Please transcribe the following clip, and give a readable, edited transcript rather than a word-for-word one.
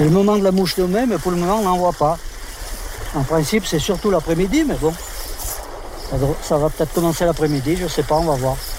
C'est le moment de la mouche demain, mais pour le moment, on n'en voit pas. En principe, c'est surtout l'après-midi, mais bon. Ça va peut-être commencer l'après-midi, je sais pas, on va voir.